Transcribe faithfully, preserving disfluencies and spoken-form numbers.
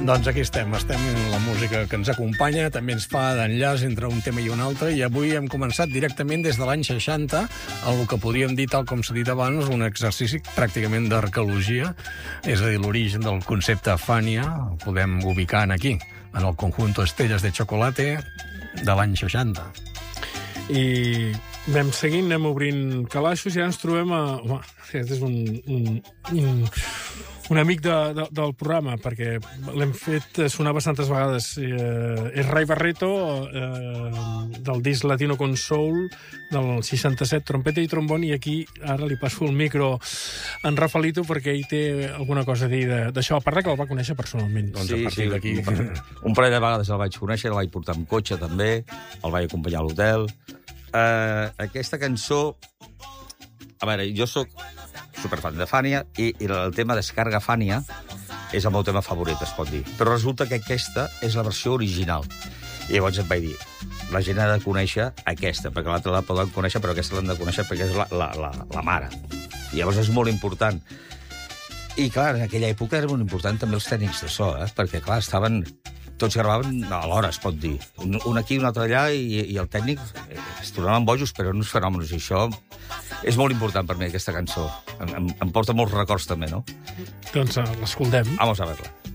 Doncs aquí estem, estem en la música que ens acompanya, també ens fa d'enllaç entre un tema i un altre, i avui hem començat directament des de l'any seixanta, el que podríem dir, tal com s'ha dit abans, un exercici pràcticament d'arqueologia, és a dir, l'origen del concepte Fania, el podem ubicar aquí, en el conjunto Estrellas de Chocolate de l'any seixanta. I anem seguint, anem obrint calaixos i ara ens trobem a... Home, aquest és un, un, un, un amic de, de, del programa, perquè l'hem fet sonar bastantes vegades. Eh, és Ray Barreto, eh, del disc Latino con Soul, del seixanta-set, trompeta i tromboni, i aquí ara li passo el micro a en Rafaelito perquè ell té alguna cosa a dir d'això, a part que el va conèixer personalment. Doncs sí, a partir sí, d'aquí... Un parell de vegades el vaig conèixer, el vaig portar amb cotxe també, el vaig acompanyar a l'hotel. Uh, aquesta cançó... A veure, jo sóc superfan de Fania i, i el tema Descarga Fania és el meu tema favorit, es pot dir. Però resulta que aquesta és la versió original. I llavors em vaig dir, la gent ha de conèixer aquesta, perquè l'altra la poden conèixer, però aquesta l'han de conèixer perquè és la, la, la, la mare. I llavors és molt important. I, clar, en aquella època era molt important també els tècnics de so, eh? Perquè, clar, estaven... Tots gravaven a l'hora, es pot dir. Un, un aquí, un altre allà, i, i el tècnic es tornaven bojos, però uns fenòmenos. I això és molt important per mi, aquesta cançó. Em, em, em porta molts records, també, no? Doncs l'escoltem. Vamos a verla.